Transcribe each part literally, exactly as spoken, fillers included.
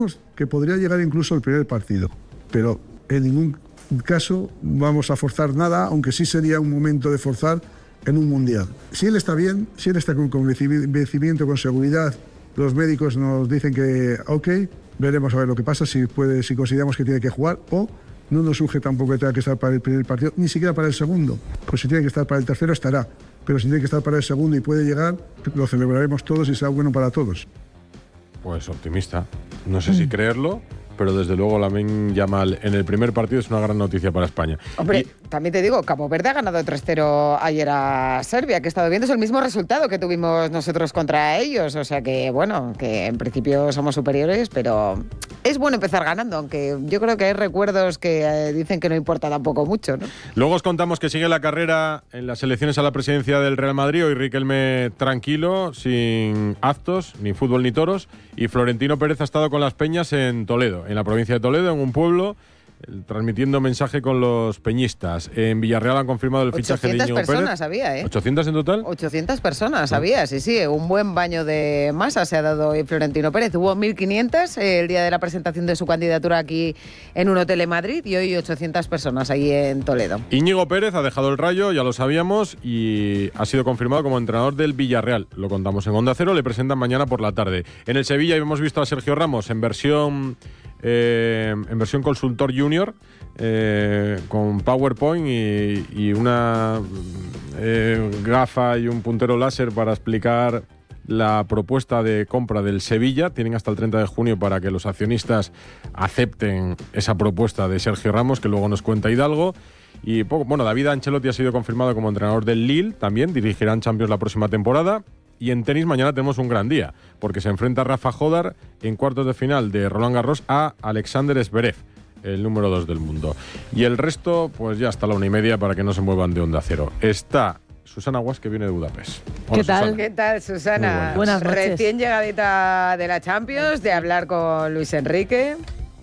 que podría llegar incluso el primer partido, pero en ningún caso vamos a forzar nada, aunque sí sería un momento de forzar en un mundial. Si él está bien, si él está con convencimiento, con seguridad, los médicos nos dicen que ok, veremos a ver lo que pasa, si puede, si consideramos que tiene que jugar, o no nos surge tampoco que tenga que estar para el primer partido, ni siquiera para el segundo. Pues si tiene que estar para el tercero, estará. Pero si tiene que estar para el segundo y puede llegar, lo celebraremos todos y será bueno para todos. Pues optimista. No sé si creerlo, pero desde luego Lamine Yamal en el primer partido es una gran noticia para España. Hombre, y... también te digo, Cabo Verde ha ganado tres cero ayer a Serbia, que he estado viendo, es el mismo resultado que tuvimos nosotros contra ellos, o sea que, bueno, que en principio somos superiores, pero es bueno empezar ganando, aunque yo creo que hay recuerdos que eh, dicen que no importa tampoco mucho, ¿no? Luego os contamos que sigue la carrera en las elecciones a la presidencia del Real Madrid, hoy Riquelme tranquilo, sin actos, ni fútbol ni toros, y Florentino Pérez ha estado con las peñas en Toledo, en la provincia de Toledo, en un pueblo, transmitiendo mensaje con los peñistas. En Villarreal han confirmado el fichaje de Íñigo Pérez. ochocientas personas había, ¿eh? ¿ochocientas en total? ochocientas personas había, sí, sí. Un buen baño de masa se ha dado hoy Florentino Pérez. Hubo mil quinientas el día de la presentación de su candidatura aquí en un hotel en Madrid y hoy ochocientas personas ahí en Toledo. Íñigo Pérez ha dejado el Rayo, ya lo sabíamos, y ha sido confirmado como entrenador del Villarreal. Lo contamos en Onda Cero, le presentan mañana por la tarde. En el Sevilla hemos visto a Sergio Ramos en versión... Eh, en versión consultor junior, eh, con PowerPoint y, y una eh, gafa y un puntero láser para explicar la propuesta de compra del Sevilla. Tienen hasta el treinta de junio para que los accionistas acepten esa propuesta de Sergio Ramos, que luego nos cuenta Hidalgo. Y poco, bueno, David Ancelotti ha sido confirmado como entrenador del Lille, también dirigirán Champions la próxima temporada. Y en tenis mañana tenemos un gran día, porque se enfrenta Rafa Jodar en cuartos de final de Roland Garros a Alexander Zverev, el número dos del mundo. Y el resto, pues ya hasta la una y media para que no se muevan de Onda Cero. Está Susana Guas, que viene de Budapest. Hola, ¿qué tal? Susana. ¿Qué tal, Susana? Buenas. buenas noches. Recién llegadita de la Champions, de hablar con Luis Enrique.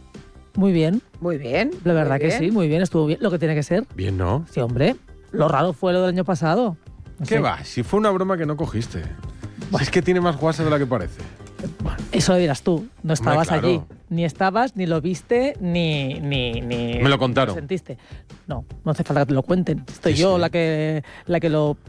Muy bien. Muy bien. La verdad muy que bien. sí, muy bien. Estuvo bien, lo que tiene que ser. Bien, ¿no? Sí, hombre. Lo raro fue lo del año pasado. No ¿Qué sé. va? Si fue una broma que no cogiste. Bueno. Si es que tiene más guasa de la que parece. Bueno, eso lo dirás tú. No estabas Hombre, claro. allí. Ni estabas, ni lo viste, ni... ni, ni Me lo contaron. Lo sentiste. No, no hace falta que te lo cuenten. Estoy sí, yo sí. la que la que lo...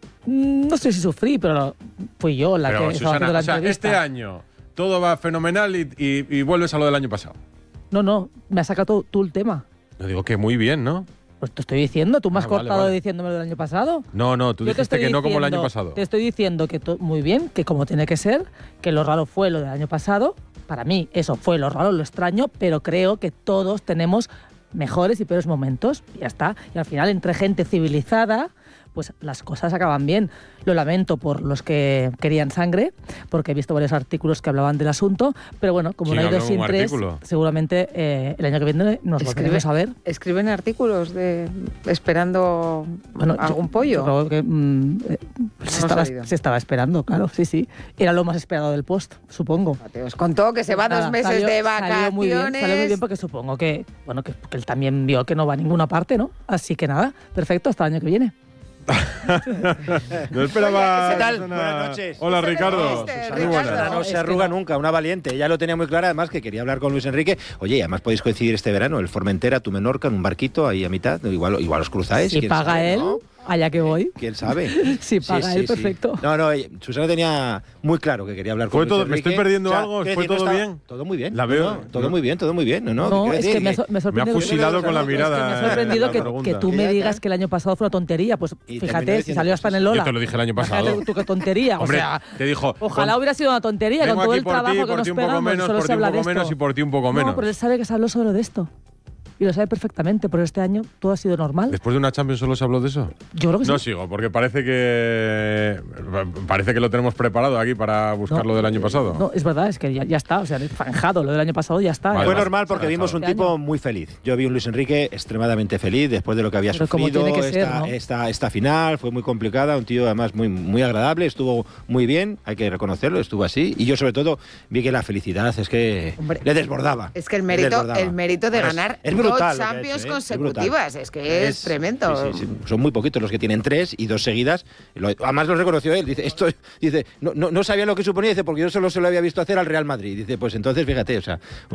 No sé si sufrí, pero fui yo la pero, que Susana, estaba haciendo la o sea, entrevista. este año todo va fenomenal y, y, y vuelves a lo del año pasado. No, no, me has sacado tú el tema. No digo que muy bien, ¿no? Pues te estoy diciendo, tú me has ah, vale, cortado vale. diciéndome lo del año pasado. No, no, tú Yo dijiste que diciendo, no como el año pasado. Te estoy diciendo que to, muy bien, que como tiene que ser, que lo raro fue lo del año pasado. Para mí eso fue lo raro, lo extraño, pero creo que todos tenemos mejores y peores momentos. Y ya está. Y al final, entre gente civilizada, pues las cosas acaban bien. Lo lamento por los que querían sangre, porque he visto varios artículos que hablaban del asunto, pero bueno, como no hay dos sin tres, seguramente eh, el año que viene nos volveremos a ver. ¿Escriben artículos de esperando bueno, algún yo, pollo? Yo creo que mm, eh, no se, estaba, se estaba esperando, claro, sí, sí. Era lo más esperado del post, supongo. Os contó que se va Nada, dos meses salió, de vacaciones. Salió muy bien, salió muy bien porque supongo que, bueno, que, que él también vio que no va a ninguna parte, ¿no? Así que nada, perfecto, hasta el año que viene. No esperaba. ¿Qué tal? Buenas noches. Hola, Ricardo. Muy buena. No se arruga nunca, una valiente. Ya lo tenía muy claro, además, que quería hablar con Luis Enrique. Oye, además podéis coincidir este verano, el Formentera, tu Menorca, en un barquito ahí a mitad. Igual, igual os cruzáis. Si paga sabe, él, ¿no? allá que voy. ¿Quién sabe? Si paga sí, él, sí, perfecto. Sí. No, no, Susana tenía muy claro que quería hablar con ¿Fue Luis todo, Enrique. ¿Me estoy perdiendo o sea, algo? ¿Fue decir, todo no estaba, bien? Todo muy bien. La veo. No, todo no. muy bien, todo muy bien. No, no, no es que me, so, me, me ha fusilado con la mirada. Es que me ha sorprendido que, que tú me digas que el año pasado fue una tontería. Pues fíjate, si salió hasta en el Lola. Yo te lo dije el año pasado. Fíjate tú qué tontería. Hombre, o sea, te dijo. Ojalá con, hubiera sido una tontería con todo el trabajo ti, que nos pegamos. Menos, solo por se habla de esto. Menos y por ti un poco menos. No, pero él sabe que se habló solo de esto. Y lo sabe perfectamente, pero este año todo ha sido normal. ¿Después de una Champions solo se habló de eso? Yo creo que sí. No sigo, porque parece que parece que lo tenemos preparado aquí para buscar no, lo del año pasado. No, es verdad, es que ya, ya está, o sea, zanjado, lo del año pasado ya está. Vale, fue ya normal porque vimos un tipo año? muy feliz. Yo vi un Luis Enrique extremadamente feliz después de lo que había pero sufrido esta, ser, ¿no? esta, esta final, fue muy complicada, un tío además muy, muy agradable, estuvo muy bien, hay que reconocerlo, estuvo así. Y yo sobre todo vi que la felicidad es que Hombre, le desbordaba. Es que el mérito, el mérito de bueno, ganar es, es brutal Champions lo que ha hecho, ¿eh? consecutivas, es, es que es, es tremendo. Sí, sí, sí. Son muy poquitos los que tienen tres y dos seguidas. Lo, además lo reconoció él, dice, esto, dice, no, no, no sabía lo que suponía, dice, porque yo solo se lo había visto hacer al Real Madrid. Dice, pues entonces fíjate, o sea,